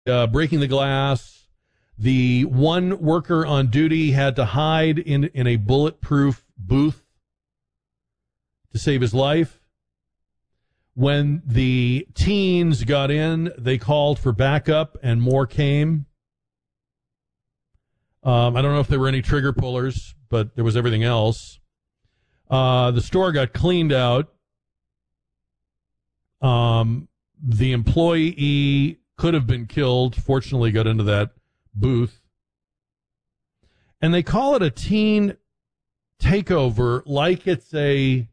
breaking the glass. The one worker on duty had to hide in a bulletproof booth to save his life. When the teens got in, they called for backup, and more came. I don't know if there were any trigger pullers, but there was everything else. The store got cleaned out. The employee could have been killed. Fortunately, got into that booth. And they call it a teen takeover, like it's a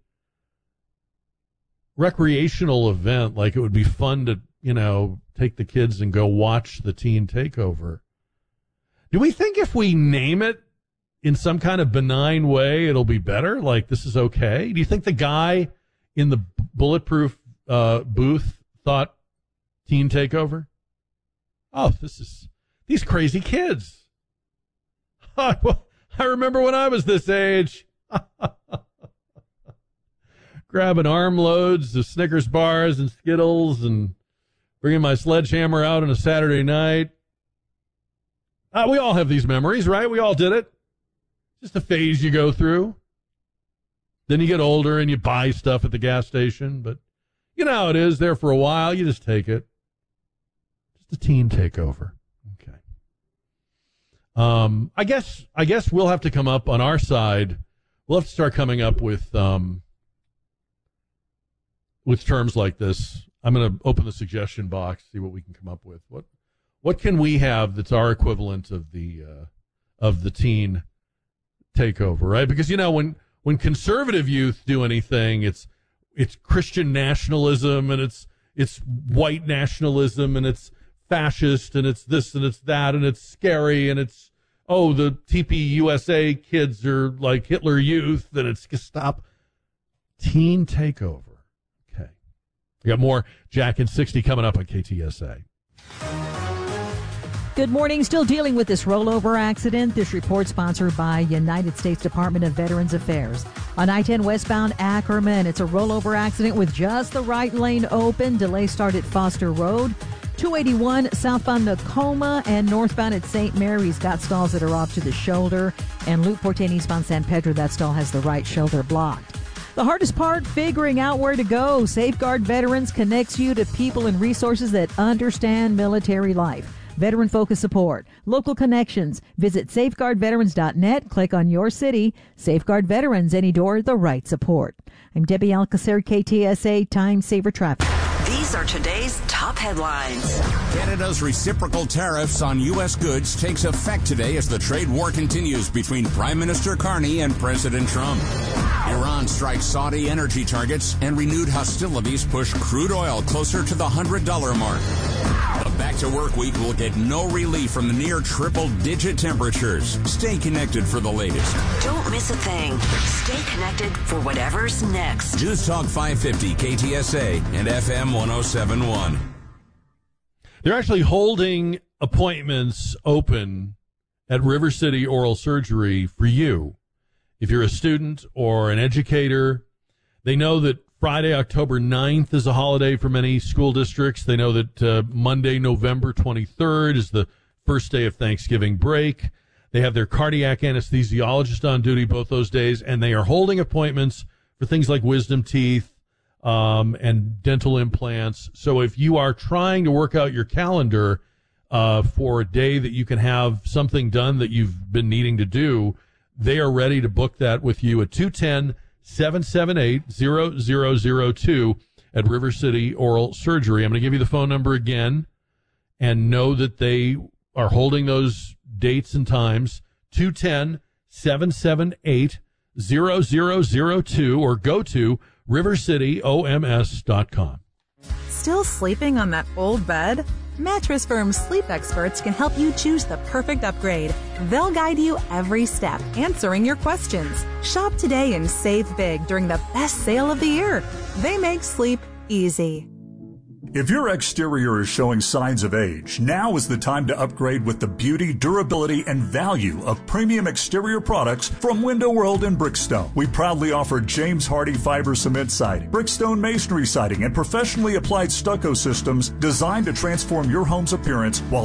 recreational event, like it would be fun to, take the kids and go watch the teen takeover. Do we think if we name it in some kind of benign way, it'll be better? Like, this is okay? Do you think the guy in the bulletproof booth thought teen takeover? Oh, these crazy kids. I remember when I was this age. Grabbing armloads of Snickers bars and Skittles and bringing my sledgehammer out on a Saturday night. We all have these memories, right? We all did it. Just a phase you go through. Then you get older and you buy stuff at the gas station. But you know how it is. There for a while, you just take it. Just a teen takeover. Okay. I guess we'll have to come up on our side. We'll have to start coming up with terms like this. I'm going to open the suggestion box, see what we can come up with. What can we have that's our equivalent of the teen takeover, right? Because when conservative youth do anything, it's Christian nationalism, and it's white nationalism, and it's fascist, and it's this and it's that, and it's scary, and it's the TPUSA kids are like Hitler Youth, and it's stop. Teen takeover. Okay. We got more Jack and 60 coming up on KTSA. Good morning. Still dealing with this rollover accident. This report sponsored by United States Department of Veterans Affairs. On I-10 westbound Ackerman, it's a rollover accident with just the right lane open. Delay started Foster Road. 281 southbound Tacoma and northbound at St. Mary's got stalls that are off to the shoulder. And Loop 14 eastbound San Pedro, that stall has the right shoulder blocked. The hardest part, figuring out where to go. Safeguard Veterans connects you to people and resources that understand military life. Veteran-focused support, local connections. Visit safeguardveterans.net. Click on your city. Safeguard Veterans, any door, the right support. I'm Debbie Alcacer, KTSA Time Saver Traffic. These are today's top headlines. Canada's reciprocal tariffs on U.S. goods takes effect today as the trade war continues between Prime Minister Carney and President Trump. Iran strikes Saudi energy targets, and renewed hostilities push crude oil closer to the $100 mark. The back-to-work week will get no relief from the near triple-digit temperatures. Stay connected for the latest. Don't miss a thing. Stay connected for whatever's next. News Talk 550 KTSA and FM 107.1. They're actually holding appointments open at River City Oral Surgery for you. If you're a student or an educator, they know that Friday, October 9th is a holiday for many school districts. They know that Monday, November 23rd is the first day of Thanksgiving break. They have their cardiac anesthesiologist on duty both those days, and they are holding appointments for things like wisdom teeth and dental implants. So if you are trying to work out your calendar for a day that you can have something done that you've been needing to do, they are ready to book that with you at 210-778-0002 at River City Oral Surgery. I'm going to give you the phone number again, and know that they are holding those dates and times. 210-778-0002, or go to rivercityoms.com. Still sleeping on that old bed? Mattress Firm's sleep experts can help you choose the perfect upgrade. They'll guide you every step, answering your questions. Shop today and save big during the best sale of the year. They make sleep easy. If your exterior is showing signs of age, now is the time to upgrade with the beauty, durability, and value of premium exterior products from Window World and Brickstone. We proudly offer James Hardy fiber cement siding, Brickstone masonry siding, and professionally applied stucco systems designed to transform your home's appearance while